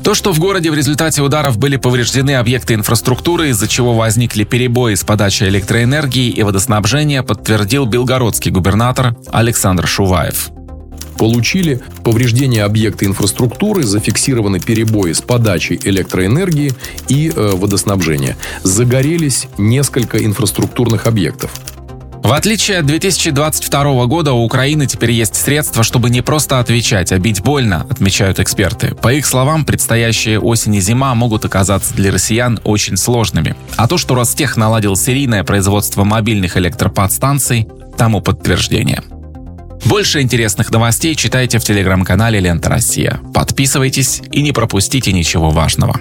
То, что в городе в результате ударов были повреждены объекты инфраструктуры, из-за чего возникли перебои с подачей электроэнергии и водоснабжения, подтвердил белгородский губернатор Александр Шуваев. Получили повреждения объекта инфраструктуры, зафиксированы перебои с подачей электроэнергии и водоснабжения. Загорелись несколько инфраструктурных объектов. В отличие от 2022 года, у Украины теперь есть средства, чтобы не просто отвечать, а бить больно, отмечают эксперты. По их словам, предстоящие осень и зима могут оказаться для россиян очень сложными. А то, что Ростех наладил серийное производство мобильных электроподстанций, тому подтверждение. Больше интересных новостей читайте в телеграм-канале «Лента Россия». Подписывайтесь и не пропустите ничего важного.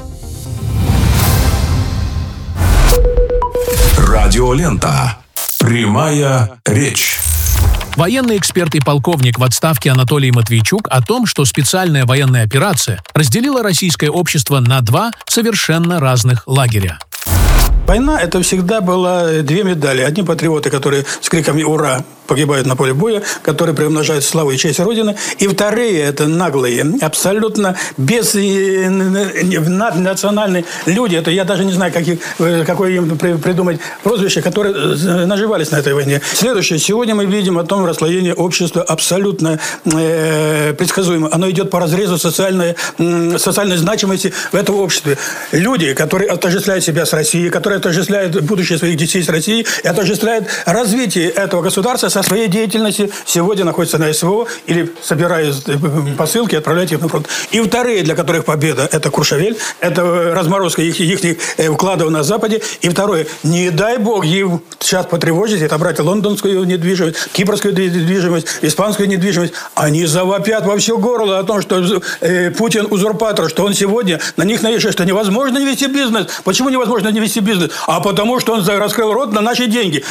Радиолента. Прямая речь. Военный эксперт и полковник в отставке Анатолий Матвейчук о том, что специальная военная операция разделила российское общество на два совершенно разных лагеря. Война – это всегда было две медали. Одни патриоты, которые с криками «Ура!» погибают на поле боя, которые приумножают славу и честь Родины. И вторые – это наглые, абсолютно наднациональные люди. Это я даже не знаю, какое им придумать прозвище, которые наживались на этой войне. Следующее. Сегодня мы видим о том расслоении общества абсолютно предсказуемо. Оно идет по разрезу социальной значимости в этом обществе. Люди, которые отождествляют себя с Россией, которые отождествляют будущее своих детей с Россией и отождествляют развитие этого государства со своей деятельностью, сегодня находятся на СВО или собирают посылки и отправляют их на фронт. И вторые, для которых победа – это Куршавель, это разморозка их вкладов на Западе. И второе, не дай бог им сейчас потревожить, отобрать лондонскую недвижимость, кипрскую недвижимость, испанскую недвижимость. Они завопят во все горло о том, что Путин узурпатор, что он сегодня на них навешивает, что невозможно не вести бизнес. Почему невозможно не вести бизнес? А потому, что он раскрыл рот на наши деньги.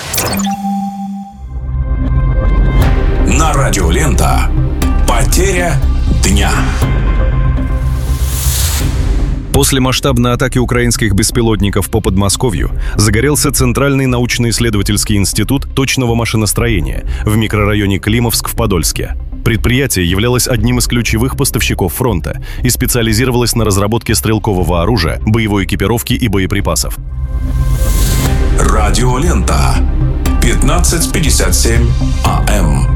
На Радиолента. Потеря дня. После масштабной атаки украинских беспилотников по Подмосковью загорелся Центральный научно-исследовательский институт точного машиностроения в микрорайоне Климовск в Подольске. Предприятие являлось одним из ключевых поставщиков фронта и специализировалось на разработке стрелкового оружия, боевой экипировки и боеприпасов. Радиолента. 15:57 АМ.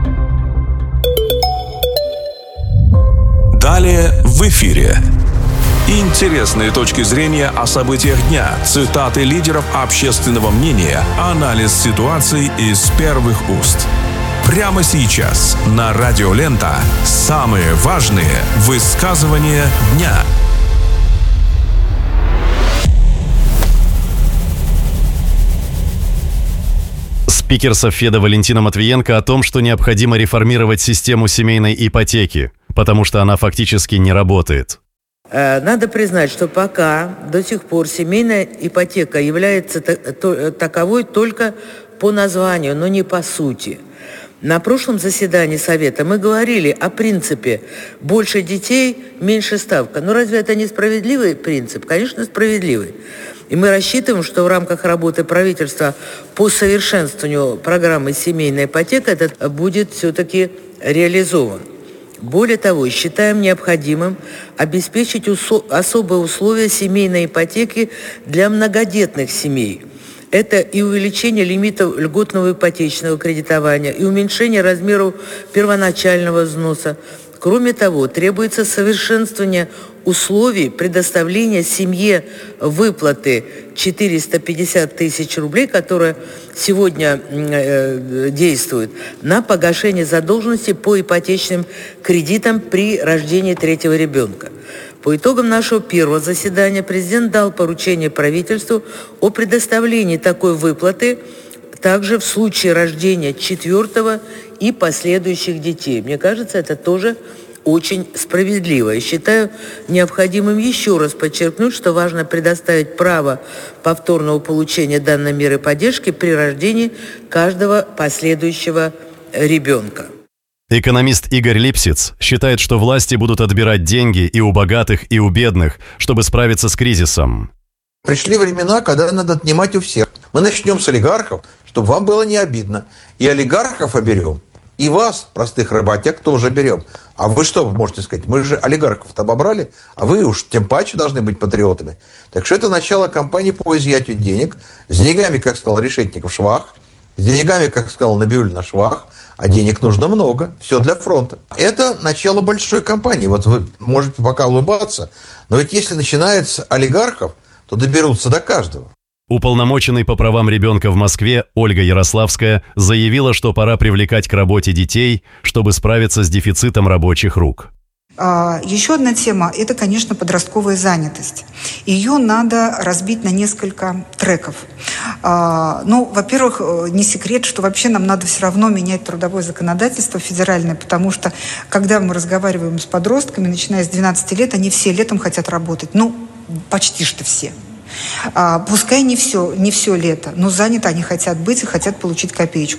Далее в эфире. Интересные точки зрения о событиях дня, цитаты лидеров общественного мнения, анализ ситуации из первых уст. Прямо сейчас на Радиолента самые важные высказывания дня. Спикер Совфеда Валентина Матвиенко о том, что необходимо реформировать систему семейной ипотеки, потому что она фактически не работает. Надо признать, что пока до сих пор семейная ипотека является таковой только по названию, но не по сути. На прошлом заседании Совета мы говорили о принципе «больше детей, меньше ставка». Но разве это не справедливый принцип? Конечно, справедливый. И мы рассчитываем, что в рамках работы правительства по совершенствованию программы «Семейная ипотека» это будет все-таки реализован. Более того, считаем необходимым обеспечить особые условия семейной ипотеки для многодетных семей. Это и увеличение лимитов льготного ипотечного кредитования, и уменьшение размеров первоначального взноса. Кроме того, требуется совершенствование условий предоставления семье выплаты 450 тысяч рублей, которая сегодня действует, на погашение задолженности по ипотечным кредитам при рождении третьего ребенка. По итогам нашего первого заседания президент дал поручение правительству о предоставлении такой выплаты также в случае рождения четвертого и последующих детей. Мне кажется, это тоже очень справедливо. И считаю необходимым еще раз подчеркнуть, что важно предоставить право повторного получения данной меры поддержки при рождении каждого последующего ребенка. Экономист Игорь Липсиц считает, что власти будут отбирать деньги и у богатых, и у бедных, чтобы справиться с кризисом. Пришли времена, когда надо отнимать у всех. Мы начнем с олигархов, чтобы вам было не обидно. И олигархов оберем, И вас, простых работяг, тоже берем. А вы что можете сказать? Мы же олигархов-то обобрали, а вы уж тем паче должны быть патриотами. Так что это начало кампании по изъятию денег. С деньгами, как сказал Решетников, швах. С деньгами, как сказал Набиуллина, швах. А денег нужно много. Все для фронта. Это начало большой кампании. Вот вы можете пока улыбаться. Но ведь если начинается с олигархов, то доберутся до каждого. Уполномоченный по правам ребенка в Москве Ольга Ярославская заявила, что пора привлекать к работе детей, чтобы справиться с дефицитом рабочих рук. Еще одна тема – это, конечно, подростковая занятость. Ее надо разбить на несколько треков. Во-первых, не секрет, что вообще нам надо все равно менять трудовое законодательство федеральное, потому что, когда мы разговариваем с подростками, начиная с 12 лет, они все летом хотят работать. Почти что все. Пускай не все лето, но заняты они хотят быть и хотят получить копеечку.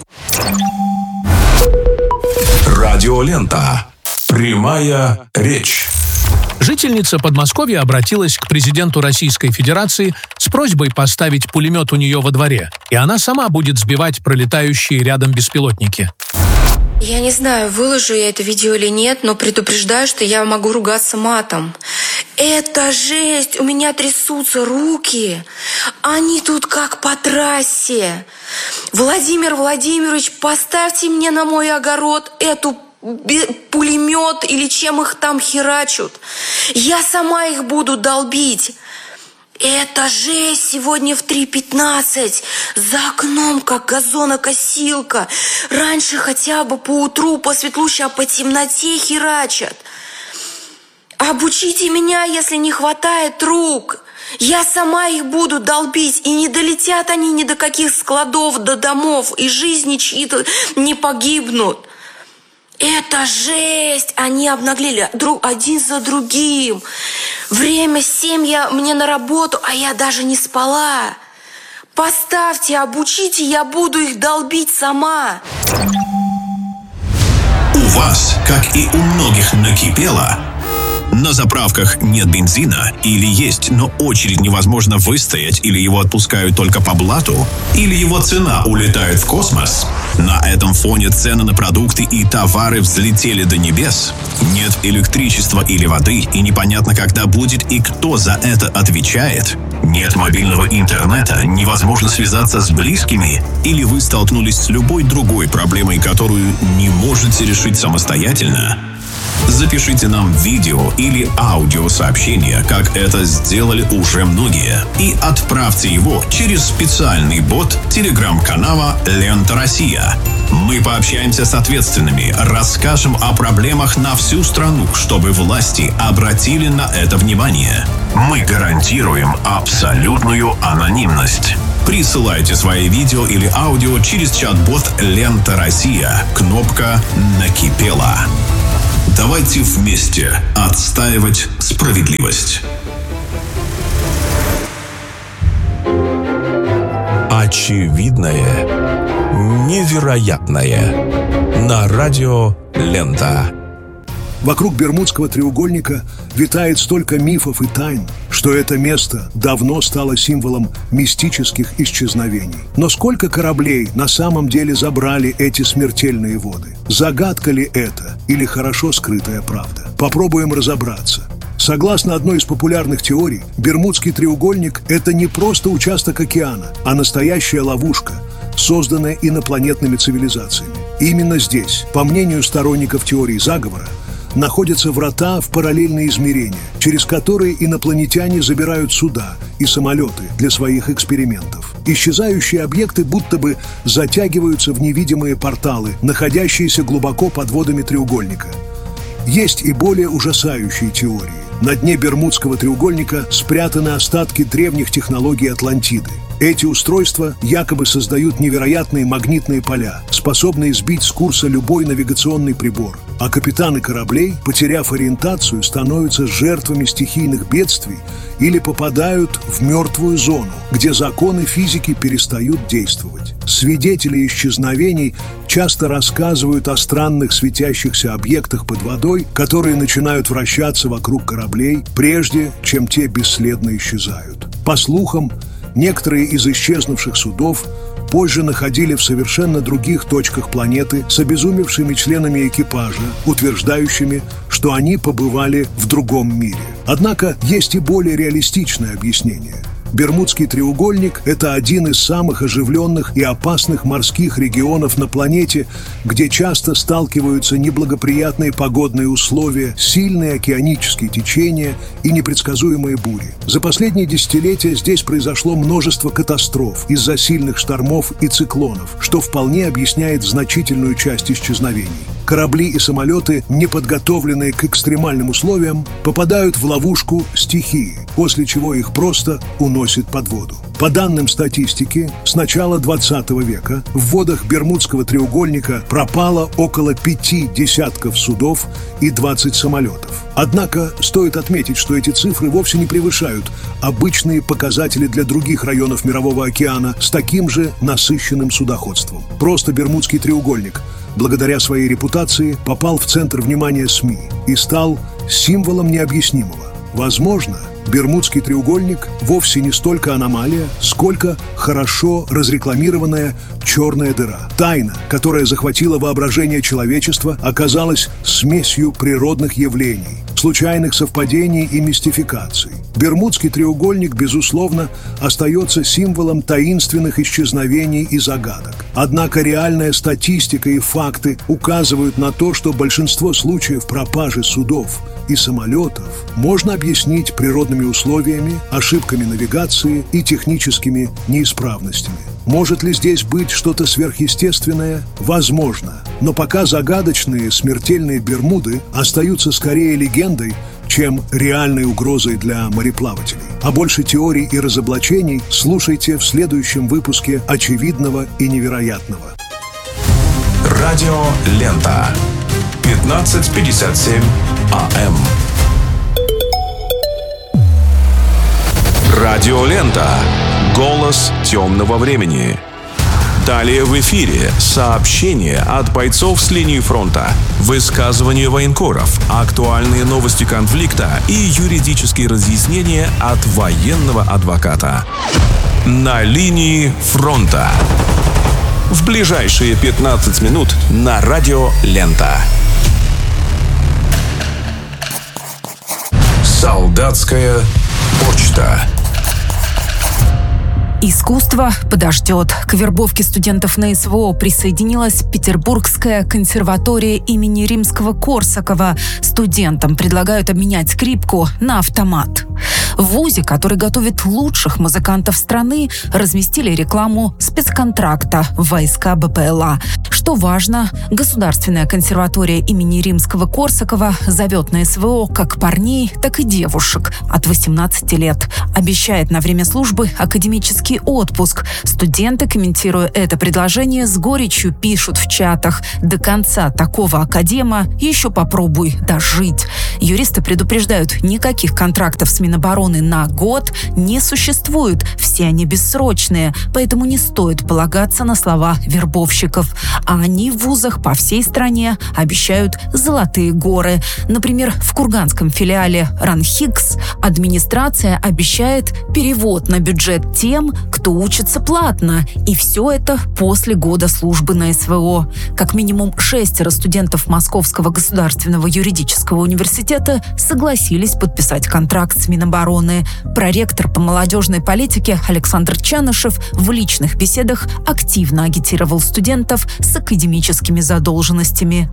Радиолента. Прямая речь. Жительница Подмосковья обратилась к президенту Российской Федерации с просьбой поставить пулемет у нее во дворе, и она сама будет сбивать пролетающие рядом беспилотники. Я не знаю, выложу я это видео или нет, но предупреждаю, что я могу ругаться матом. Это жесть! У меня трясутся руки. Они тут как по трассе. Владимир Владимирович, поставьте мне на мой огород эту пулемет или чем их там херачут. Я сама их буду долбить. Это жесть! Сегодня в 3:15 за окном как газонокосилка. Раньше хотя бы по утру, по светлуще, а по темноте херачат. Обучите меня, если не хватает рук. Я сама их буду долбить, и не долетят они ни до каких складов, до домов, и жизни чьи-то не погибнут. Это жесть! Они обнаглели один за другим. Время 7, мне на работу, а я даже не спала. Поставьте, обучите, я буду их долбить сама. У вас, как и у многих, накипело. На заправках нет бензина, или есть, но очередь невозможно выстоять, или его отпускают только по блату, или его цена улетает в космос. На этом фоне цены на продукты и товары взлетели до небес. Нет электричества или воды, и непонятно, когда будет и кто за это отвечает. Нет мобильного интернета, невозможно связаться с близкими, или вы столкнулись с любой другой проблемой, которую не можете решить самостоятельно. Запишите нам видео или аудиосообщение, как это сделали уже многие, и отправьте его через специальный бот телеграм-канала «Лента Россия». Мы пообщаемся с ответственными, расскажем о проблемах на всю страну, чтобы власти обратили на это внимание. Мы гарантируем абсолютную анонимность. Присылайте свои видео или аудио через чат-бот «Лента Россия». Кнопка «Накипело». Давайте вместе отстаивать справедливость. Очевидное невероятное на радио «Лента». Вокруг Бермудского треугольника витает столько мифов и тайн, что это место давно стало символом мистических исчезновений. Но сколько кораблей на самом деле забрали эти смертельные воды? Загадка ли это или хорошо скрытая правда? Попробуем разобраться. Согласно одной из популярных теорий, Бермудский треугольник – это не просто участок океана, а настоящая ловушка, созданная инопланетными цивилизациями. Именно здесь, по мнению сторонников теории заговора, находятся врата в параллельные измерения, через которые инопланетяне забирают суда и самолеты для своих экспериментов. Исчезающие объекты будто бы затягиваются в невидимые порталы, находящиеся глубоко под водами треугольника. Есть и более ужасающие теории. На дне Бермудского треугольника спрятаны остатки древних технологий Атлантиды. Эти устройства якобы создают невероятные магнитные поля, способные сбить с курса любой навигационный прибор. А капитаны кораблей, потеряв ориентацию, становятся жертвами стихийных бедствий или попадают в мертвую зону, где законы физики перестают действовать. Свидетели исчезновений часто рассказывают о странных светящихся объектах под водой, которые начинают вращаться вокруг кораблей, прежде чем те бесследно исчезают. По слухам, некоторые из исчезнувших судов позже находили в совершенно других точках планеты с обезумевшими членами экипажа, утверждающими, что они побывали в другом мире. Однако есть и более реалистичное объяснение. Бермудский треугольник – это один из самых оживленных и опасных морских регионов на планете, где часто сталкиваются неблагоприятные погодные условия, сильные океанические течения и непредсказуемые бури. За последние десятилетия здесь произошло множество катастроф из-за сильных штормов и циклонов, что вполне объясняет значительную часть исчезновений. Корабли и самолеты, не подготовленные к экстремальным условиям, попадают в ловушку стихии, после чего их просто уносит под воду. По данным статистики, с начала 20 века в водах Бермудского треугольника пропало около 5 десятков судов и 20 самолетов. Однако стоит отметить, что эти цифры вовсе не превышают обычные показатели для других районов Мирового океана с таким же насыщенным судоходством. Просто Бермудский треугольник, благодаря своей репутации, попал в центр внимания СМИ и стал символом необъяснимого. Возможно, Бермудский треугольник вовсе не столько аномалия, сколько хорошо разрекламированная черная дыра. Тайна, которая захватила воображение человечества, оказалась смесью природных явлений, случайных совпадений и мистификаций. Бермудский треугольник, безусловно, остается символом таинственных исчезновений и загадок. Однако реальная статистика и факты указывают на то, что большинство случаев пропажи судов и самолетов можно объяснить природными условиями, ошибками навигации и техническими неисправностями. Может ли здесь быть что-то сверхъестественное? Возможно. Но пока загадочные смертельные Бермуды остаются скорее легендой, чем реальной угрозой для мореплавателей. А больше теорий и разоблачений слушайте в следующем выпуске «Очевидного и невероятного». Радио «Лента». 15:57 АМ. Радио «Лента». Голос темного времени. Далее в эфире сообщения от бойцов с линии фронта, высказывания военкоров, актуальные новости конфликта и юридические разъяснения от военного адвоката. На линии фронта. В ближайшие 15 минут на радио «Лента». Солдатская почта. Искусство подождет. К вербовке студентов на СВО присоединилась Петербургская консерватория имени Римского-Корсакова. Студентам предлагают обменять скрипку на автомат. В вузе, который готовит лучших музыкантов страны, разместили рекламу спецконтракта в войска БПЛА. Что важно, Государственная консерватория имени Римского-Корсакова зовет на СВО как парней, так и девушек от 18 лет. Обещает на время службы академический отпуск. Студенты, комментируя это предложение, с горечью пишут в чатах: до конца такого академа еще попробуй дожить. Юристы предупреждают, никаких контрактов с Минобороны на год не существует. Все они бессрочные, поэтому не стоит полагаться на слова вербовщиков. А они в вузах по всей стране обещают золотые горы. Например, в курганском филиале РАНХИКС администрация обещает перевод на бюджет тем, кто учится платно. И все это после года службы на СВО. Как минимум 6 студентов Московского государственного юридического университета согласились подписать контракт с Минобороны. Проректор по молодежной политике Александр Чанышев в личных беседах активно агитировал студентов с академическими задолженностями.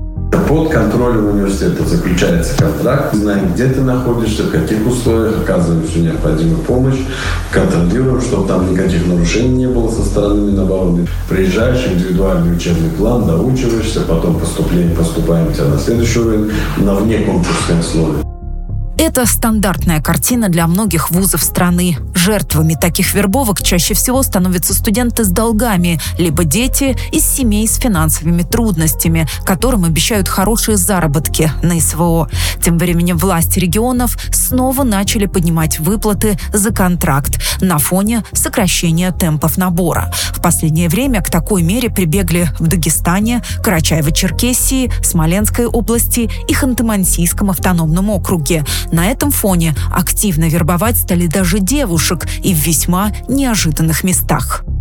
Под контролем университета заключается контракт. Знаем, где ты находишься, в каких условиях, оказываем всю необходимую помощь, контролируем, чтобы там никаких нарушений не было со стороны Минобороны. Приезжаешь, индивидуальный учебный план, доучиваешься, потом поступаем у тебя на следующий уровень, на внеконкурсные условия. Это стандартная картина для многих вузов страны. Жертвами таких вербовок чаще всего становятся студенты с долгами, либо дети из семей с финансовыми трудностями, которым обещают хорошие заработки на СВО. Тем временем власти регионов снова начали поднимать выплаты за контракт на фоне сокращения темпов набора. В последнее время к такой мере прибегли в Дагестане, Карачаево-Черкесии, Смоленской области и Ханты-Мансийском автономном округе. На этом фоне активно вербовать стали даже девушек и в весьма неожиданных местах.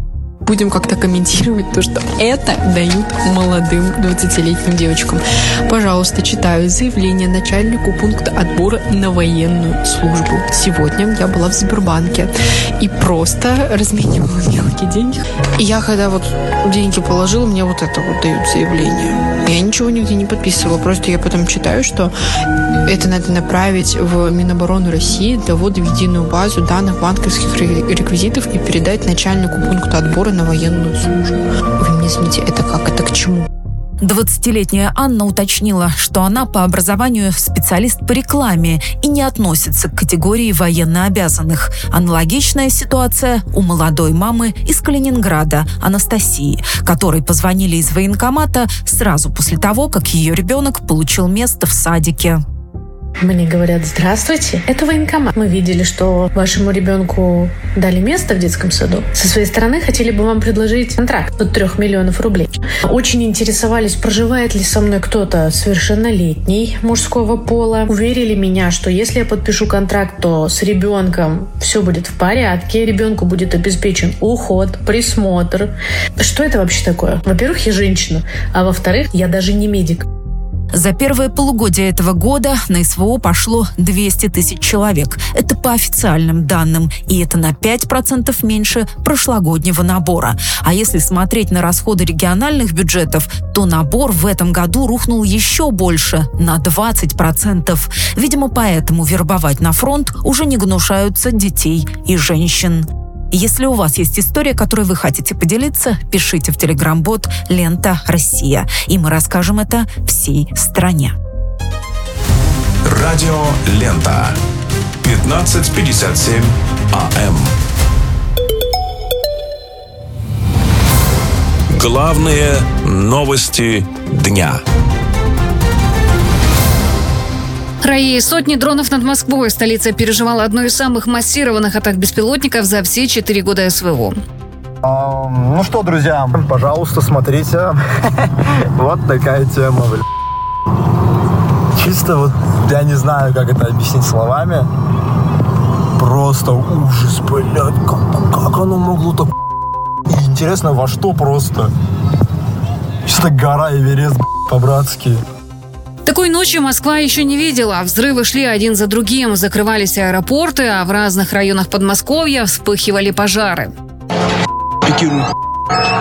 будем как-то комментировать то, что это дают молодым 20-летним девочкам. Пожалуйста, читаю заявление начальнику пункта отбора на военную службу. Сегодня я была в Сбербанке и просто разменивала мелкие деньги. И я когда вот деньги положила, мне вот это вот дают заявление. Я ничего нигде не подписывала, просто я потом читаю, что это надо направить в Минобороны России для ввода в единую базу данных банковских реквизитов и передать начальнику пункта отбора на военную службу. Вы мне извините, это как? Это к чему? 20-летняя Анна уточнила, что она по образованию специалист по рекламе и не относится к категории военнообязанных. Аналогичная ситуация у молодой мамы из Калининграда, Анастасии, которой позвонили из военкомата сразу после того, как ее ребенок получил место в садике. Мне говорят: здравствуйте, это военкомат. Мы видели, что вашему ребенку дали место в детском саду. Со своей стороны хотели бы вам предложить контракт от 3 миллионов рублей. Очень интересовались, проживает ли со мной кто-то совершеннолетний мужского пола. Уверили меня, что если я подпишу контракт, то с ребенком все будет в порядке, ребенку будет обеспечен уход, присмотр. Что это вообще такое? Во-первых, я женщина, а во-вторых, я даже не медик. За первое полугодие этого года на СВО пошло 200 тысяч человек. Это по официальным данным, и это на 5% меньше прошлогоднего набора. А если смотреть на расходы региональных бюджетов, то набор в этом году рухнул еще больше, на 20%. Видимо, поэтому вербовать на фронт уже не гнушаются детей и женщин. Если у вас есть история, которой вы хотите поделиться, пишите в телеграм-бот «Лента Россия», и мы расскажем это всей стране. Радио «Лента». 15:57 АМ. Главные новости дня. Раи, сотни дронов над Москвой. Столица переживала одну из самых массированных атак беспилотников за все 4 года СВО. Ну что, друзья, пожалуйста, смотрите. Вот такая тема, Чисто вот, я не знаю, как это объяснить словами. Просто ужас, блядь, как оно могло так... Интересно, во что просто? Чисто гора Эверест, по-братски. Такой ночи Москва еще не видела. Взрывы шли один за другим, закрывались аэропорты, а в разных районах Подмосковья вспыхивали пожары.